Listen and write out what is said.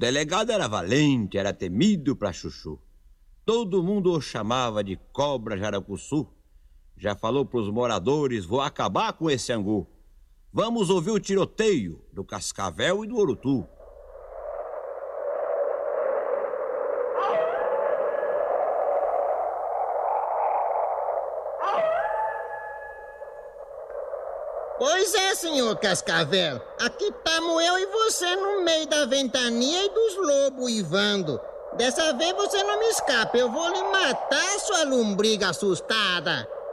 delegado era valente, era temido pra chuchu. Todo mundo o chamava de Cobra Jaracuçu. Já falou pros moradores, vou acabar com esse angu. Vamos ouvir o tiroteio do Cascavel e do Urutu. Pois é, senhor Cascavel. Aqui estamos eu e você no meio da ventania e dos lobos uivando. Dessa vez você não me escapa, eu vou lhe matar, sua lombriga assustada.